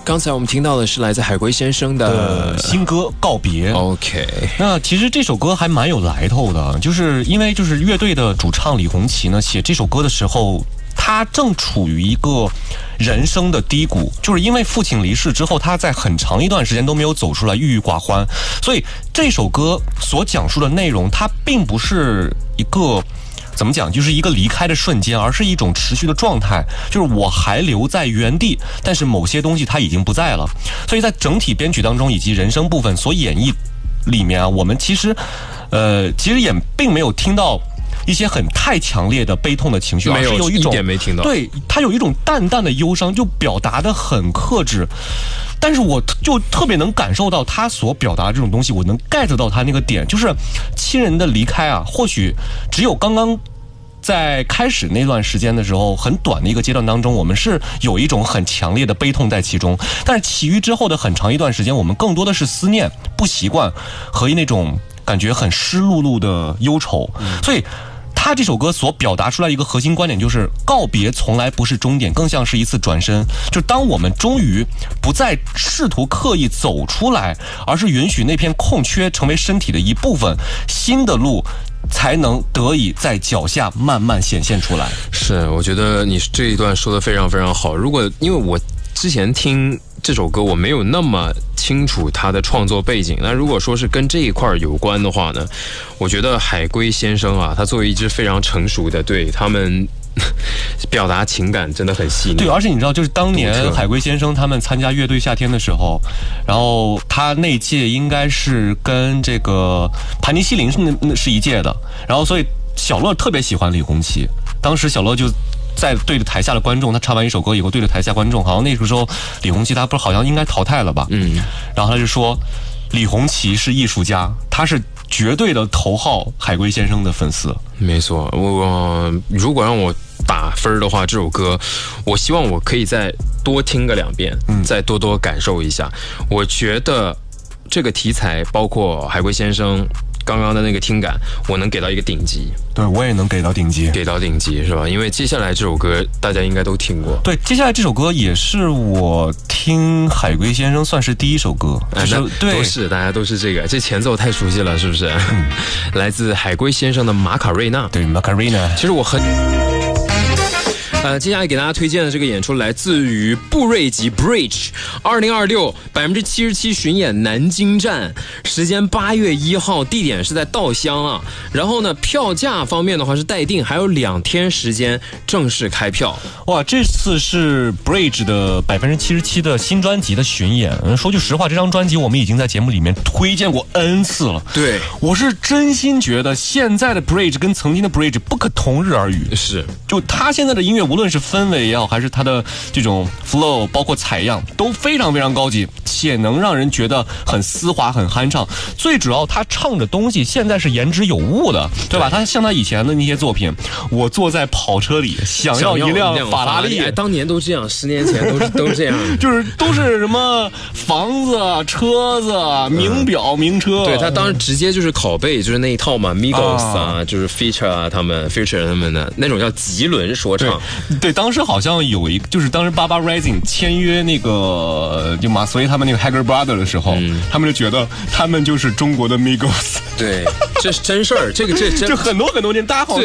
刚才我们听到的是来自海龟先生的新歌《告别》。 OK， 那其实这首歌还蛮有来头的，就是因为就是乐队的主唱李红旗呢，写这首歌的时候，他正处于一个人生的低谷，就是因为父亲离世之后，他在很长一段时间都没有走出来，郁郁寡欢。所以这首歌所讲述的内容，它并不是一个怎么讲，就是一个离开的瞬间，而是一种持续的状态，就是我还留在原地，但是某些东西它已经不在了。所以在整体编曲当中以及人声部分所演绎里面啊，我们其实也并没有听到一些很太强烈的悲痛的情绪，而是有一种一点没听到， 对，它有一种淡淡的忧伤，就表达得很克制。但是我就特别能感受到他所表达的这种东西，我能 get 到他那个点，就是亲人的离开啊，或许只有刚刚在开始那段时间的时候，很短的一个阶段当中，我们是有一种很强烈的悲痛在其中，但是其余之后的很长一段时间，我们更多的是思念、不习惯和那种感觉很湿漉漉的忧愁。所以他这首歌所表达出来一个核心观点，就是告别从来不是终点，更像是一次转身。就当我们终于不再试图刻意走出来，而是允许那片空缺成为身体的一部分，新的路才能得以在脚下慢慢显现出来。 是，我觉得你这一段说得非常非常好。因为我之前听这首歌，我没有那么清楚它的创作背景。那如果说是跟这一块有关的话呢，我觉得海龟先生啊，他作为一支非常成熟的队，他们表达情感真的很细腻。 对，而且你知道，就是当年海龟先生他们参加乐队夏天的时候，然后他那届应该是跟这个盘尼西林是一届的，然后所以小乐特别喜欢李红旗，当时小乐就在对着台下的观众，他唱完一首歌以后对着台下观众，好像那个时候李红旗他不是好像应该淘汰了吧，然后他就说李红旗是艺术家，他是绝对的头号海龟先生的粉丝。 没错，我如果让我打分的话，这首歌我希望我可以再多听个2遍，再多多感受一下。我觉得这个题材包括海龟先生刚刚的那个听感，我能给到一个顶级。 对，我也能给到顶级， 是吧？因为接下来这首歌大家应该都听过。 对，接下来这首歌也是我听海龟先生算是第一首歌， 对，大家都是这前奏太熟悉了，是不是？来自海龟先生的马卡瑞娜。 对，马卡瑞娜。 其实我很。接下来给大家推荐的这个演出来自于布瑞吉 Bridge 2026 77%巡演南京站，时间8月1号，地点是在稻香啊。然后呢，票价方面的话是待定，还有2天时间正式开票。 哇，这次是 Bridge 的77%的新专辑的巡演。说句实话，这张专辑我们已经在节目里面推荐过 N 次了。 对， 我是真心觉得现在的 Bridge 跟曾经的 Bridge 不可同日而语。 是， 就他现在的音乐，无论是氛围也好，还是他的这种 flow， 包括采样，都非常非常高级，且能让人觉得很丝滑、很酣畅。最主要，他唱的东西现在是言之有物的，对吧？他像他以前的那些作品，我坐在跑车里，想要一辆法拉利。 当年都这样，10年前都这样， 就是都是什么房子、车子、名表、名车。 对，他当时直接就是拷贝，就是那一套嘛 ，Migos 啊，就是 Future 啊，他们的那种叫吉伦说唱。 对，当时好像有一个，就是当时Baba Rising 签约那个就马思唯他们那个 Hager Brother 的时候，他们就觉得他们就是中国的 Migos。 对，这是真事儿，这真就很多年，大家好像